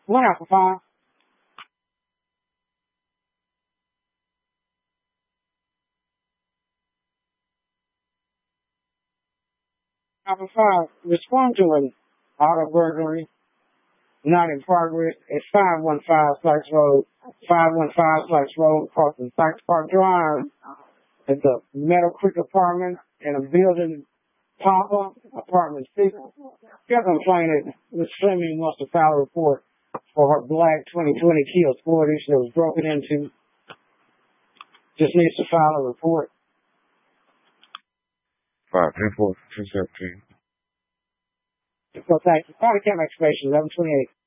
One Alpha 5. Alpha 5, respond to an auto burglary not in progress at 515 Sykes Road, 515 Sykes Road, across from Sykes Park Drive. It's a Meadow Creek apartment in a building pop-up, apartment 6. Got complainant Ms. Fleming wants to file a report for her black 2020 Kia Sportage that was broken into. Just needs to file a report. 510-4-217. So thank you. Body cam expiration 11/28.